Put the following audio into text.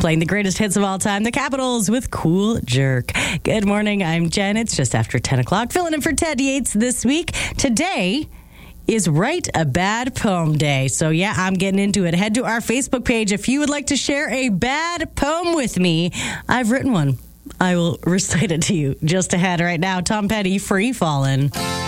playing the greatest hits of all time, the Capitals with Cool Jerk. Good morning, I'm Jen. It's just after 10 o'clock. Filling in for Ted Yates this week. Today is Write a Bad Poem Day. So yeah, I'm getting into it. Head to our Facebook page if you would like to share a bad poem with me. I've written one. I will recite it to you just ahead right now. Tom Petty, Free Fallin'.